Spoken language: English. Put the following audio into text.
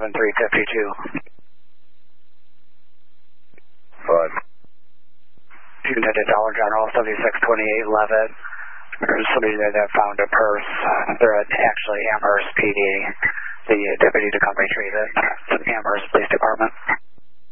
7352. Fine. Unit to Dollar General 7628 Levitt. There's somebody there that found a purse. They're at actually Amherst PD. The deputy to come retrieve it. It's Amherst Police Department.